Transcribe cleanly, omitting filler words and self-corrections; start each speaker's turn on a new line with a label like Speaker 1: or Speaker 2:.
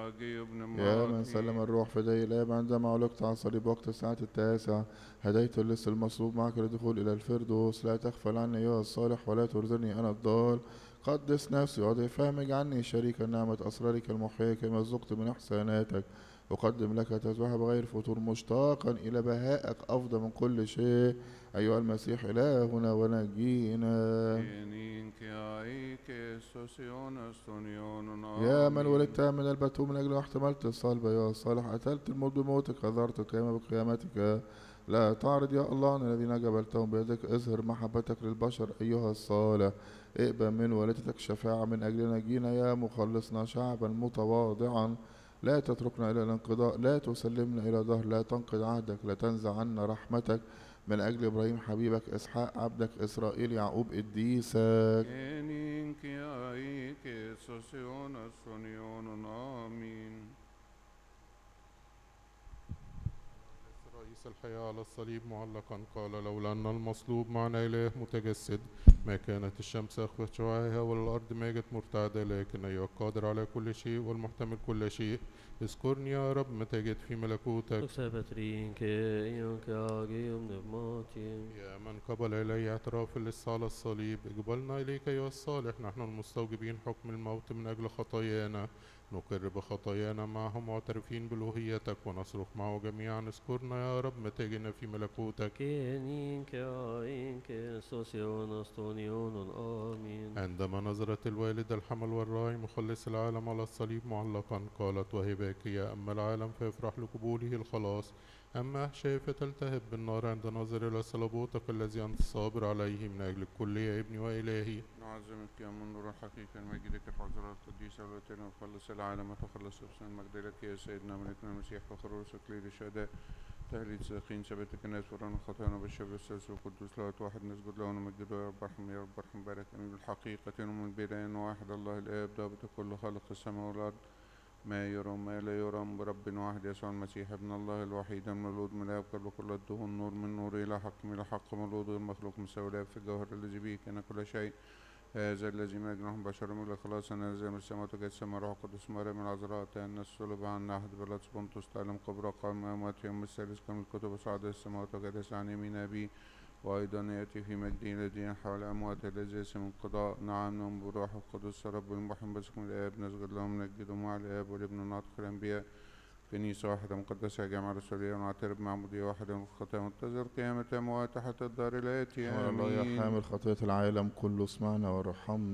Speaker 1: ياجي ابن
Speaker 2: يا من سلم
Speaker 1: ماكي.
Speaker 2: الروح فدي الآب عندما علقت على الصليب وقت الساعة 9 هديت اللص المصلوب معك للدخول إلى الفردوس. لا تغفل عني أيها الصالح ولا ترزني أنا الضال. قدس نفسي وأضع فهمي، اجعلني شريكا نعمة أسرارك المحيية كما ذقت من إحساناتك. أقدم لك تسبيحة بغير فتور مشتاقا إلى بهائك أفضل من كل شيء أيها المسيح إلهنا ونجينا.
Speaker 1: كينين كيايك سوسيون استونيون
Speaker 2: يا من
Speaker 1: آمين.
Speaker 2: ولدت من البتول من أجل احتملت الصلب يا صالح، قتلت الموت بموتك، أظهرت القيامة بقيامتك. لا تعرض يا الله عن الذين جبلتهم بيدك، اظهر محبتك للبشر أيها الصالح. اقبل من والدتك شفاعة من أجلنا، جينا يا مخلصنا شعبا متواضعا. لا تتركنا إلى الانقضاء، لا تسلمنا إلى ظهر، لا تنقض عهدك، لا تنزع عنا رحمتك. من أجل إبراهيم حبيبك، إسحاق عبدك، إسرائيل يعقوب قديسك.
Speaker 1: كينين كيايك سوسيون استونيون آمين.
Speaker 3: رئيس الحياة على الصليب معلقا قال: لولا أن المصلوب معنا إله متجسد ما كانت الشمس أخفت شعاعها ولا الأرض ماجت مرتعدة، لكن أيها القادر على كل شيء والمحتمل كل شيء، اذكرني يا رب متى جئت في ملكوتك. يا من قبل إلي اعتراف اللص على الصليب، اقبلنا إليك أيها الصالح نحن المستوجبين حكم الموت من أجل خطايانا، نقر بخطايانا معهم معترفين بألوهيتك ونصرخ معه جميعا: اذكرنا يا رب متى جئنا في ملكوتك. عندما نظرت الوالدة الحمل والراعي مخلص العالم على الصليب معلقا قالت: وهباك يا أما العالم فيفرح لقبوله الخلاص، أما أحشائي فتلتهب بالنار عند نظر إلى صلبوتك الذي أنت صابر عليه من أجل الكل يا ابني وإلهي.
Speaker 1: نعظمك يا من نور الحقيقة المجد الحضرة القديسة التي تخلص العالم وتخلص نفسنا. المجد لك يا سيدنا ملكنا المسيح فخر وسكليل الشهداء تهليل صديقين ثبتك الناس ورانا خطايانا بالشبه الثالث والقدوس لا واحد نسجد له ونمجده. يا رب ارحم يا رب ارحم بارك من الحقيقة ومن البداية واحد الله الآب ضابط كل خلق السماء والأرض ما يرى وما لا يرى برب واحد يسوع المسيح ابن الله الوحيد المولود من الآب قبل كل الدهور نور من نور إلى حق من إلى حق مولود غير مخلوق مساوي الآب في الجوهر الذي به كان كل شيء. هذا الذي من أجلهم بشر من خلاصنا نزل من السماوات وجد السماء روح القدس مريم العذراء تأنس صلب عن أحد بلاد بنطس تعلم كبرى قام أموات يوم الثالث كم الكتب صعد السماوات وجلس عن يمين أبيه وأيضا يأتي في مجده الذين حول أموات الذي من قضاء. نعم نؤمن بروح القدس رب المحب باسم الآب نسجد لهم نجد مع الآب والابن ناطق الأنبياء كنيسة واحدة مقدسة جامعة رسولية ونعترف معمودية واحدة من الخطايا منتظر قيامة أموات حتى الدار الآتية
Speaker 2: الله يا
Speaker 1: آمين.
Speaker 2: حامل خطية العالم كله اسمعنا وارحمنا.